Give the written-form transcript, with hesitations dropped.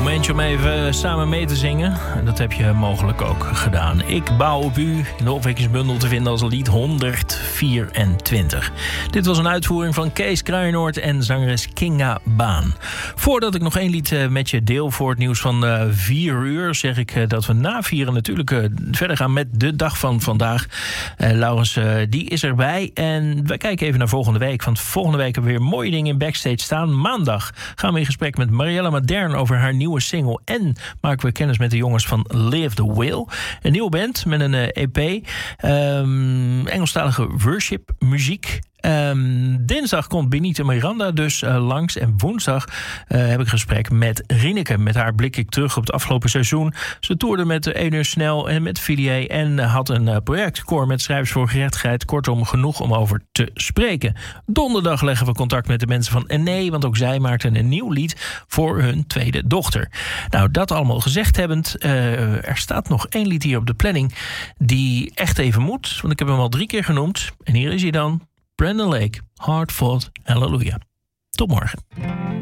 Momentje om even samen mee te zingen. En dat heb je mogelijk ook gedaan. Ik bouw op u, in de opwekkingsbundel te vinden als lied 124. Dit was een uitvoering van Kees Kruijenoord en zangeres Kinga Baan. Voordat ik nog één lied met je deel voor het nieuws van 4 uur... zeg ik dat we na 4 natuurlijk verder gaan met de dag van vandaag. Laurens, die is erbij. En we kijken even naar volgende week. Want volgende week hebben we weer mooie dingen in Backstage staan. Maandag gaan we in gesprek met Mariella Madern over haar nieuwe single. En maken we kennis met de jongens van Live the Will. Een nieuwe band met een EP. Engelstalige worship muziek. Dinsdag komt Benita Miranda dus langs. En woensdag heb ik een gesprek met Rieneke. Met haar blik ik terug op het afgelopen seizoen. Ze toerde met 1 uur snel en met VDA. En had een projectkoor met schrijvers voor gerechtigheid. Kortom, genoeg om over te spreken. Donderdag leggen we contact met de mensen van Nee. Want ook zij maakten een nieuw lied voor hun tweede dochter. Nou, dat allemaal gezegd hebbend. Er staat nog 1 lied hier op de planning. Die echt even moet. Want ik heb hem al 3 keer genoemd. En hier is hij dan. Brandon Lake, Hard Fought Hallelujah. Tot morgen.